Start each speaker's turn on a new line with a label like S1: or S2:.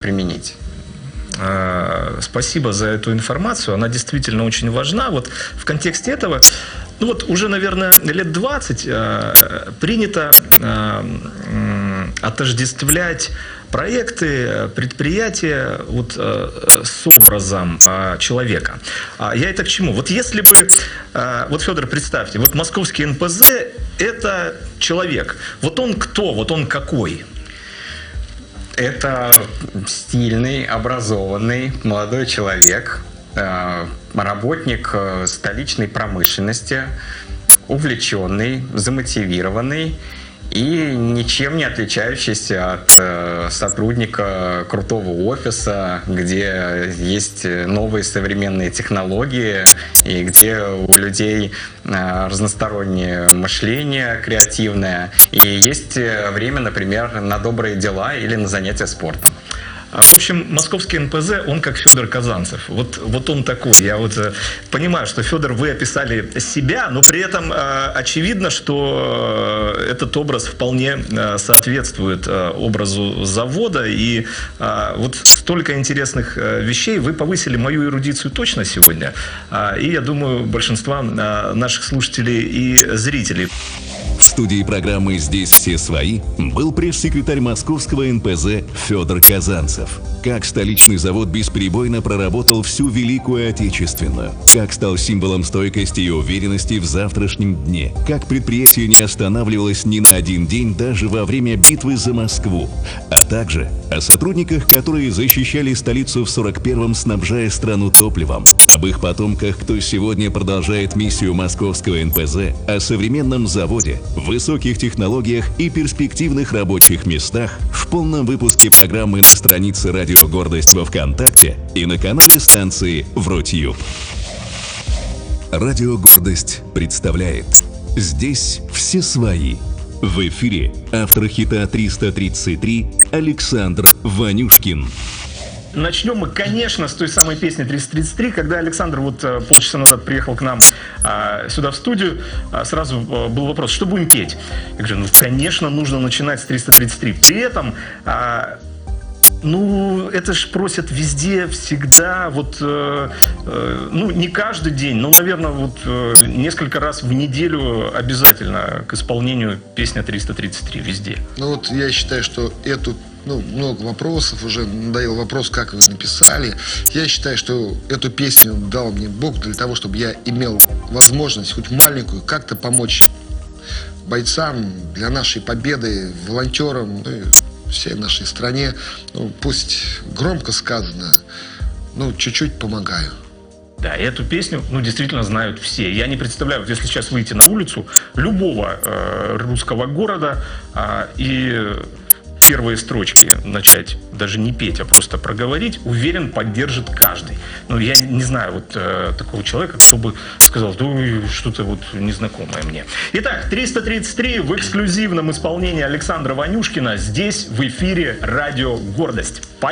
S1: применить.
S2: Спасибо за эту информацию, она действительно очень важна. Вот в контексте этого, ну вот уже, наверное, лет 20 принято отождествлять проекты, предприятия вот, с образом человека. Я это к чему? Вот если бы, вот, Федор, представьте, вот московский НПЗ – это человек. Вот он кто? Вот он какой?
S1: Это стильный, образованный молодой человек, работник столичной промышленности, увлеченный, замотивированный и ничем не отличающийся от сотрудника крутого офиса, где есть новые современные технологии и где у людей разностороннее мышление креативное и есть время, например, на добрые дела или на занятия спортом.
S2: В общем, московский НПЗ, он как Федор Казанцев. Вот он такой. Я вот понимаю, что, Федор, вы описали себя, но при этом очевидно, что этот образ вполне соответствует образу завода. И вот столько интересных вещей. Вы повысили мою эрудицию точно сегодня. И, я думаю, большинства наших слушателей и зрителей.
S3: В студии программы «Здесь все свои» был пресс-секретарь московского НПЗ Федор Казанцев. Как столичный завод бесперебойно проработал всю Великую Отечественную, как стал символом стойкости и уверенности в завтрашнем дне, как предприятие не останавливалось ни на один день даже во время битвы за Москву, а также о сотрудниках, которые защищали столицу в 41-м, снабжая страну топливом, об их потомках, кто сегодня продолжает миссию московского НПЗ, о современном заводе, высоких технологиях и перспективных рабочих местах в полном выпуске программы на странице «Радио Гордость» во ВКонтакте и на канале станции в Рутюб. «Радио Гордость» представляет «Здесь все свои». В эфире автор хита 333 Александр Ванюшкин.
S2: Начнем мы, конечно, с той самой песни 333. Когда Александр вот полчаса назад приехал к нам сюда в студию, сразу был вопрос, что будем петь? Я говорю, ну, конечно, нужно начинать с 333. При этом, ну, это ж просят везде, всегда, вот, ну, не каждый день, но, наверное, вот несколько раз в неделю обязательно к исполнению песня 333 везде.
S4: Ну, вот я считаю, что много вопросов, уже надоел вопрос, как вы написали. Я считаю, что эту песню дал мне Бог для того, чтобы я имел возможность хоть маленькую как-то помочь бойцам для нашей победы, волонтерам, всей нашей стране. Ну, пусть громко сказано, но чуть-чуть помогаю.
S2: Да, и эту песню, ну, действительно знают все. Я не представляю, вот если сейчас выйти на улицу любого русского города и первые строчки начать даже не петь, а просто проговорить, уверен, поддержит каждый. Но я не знаю вот такого человека, кто бы сказал, да что-то вот незнакомое мне. Итак, 333 в эксклюзивном исполнении Александра Ванюшкина здесь в эфире «Радио Гордость».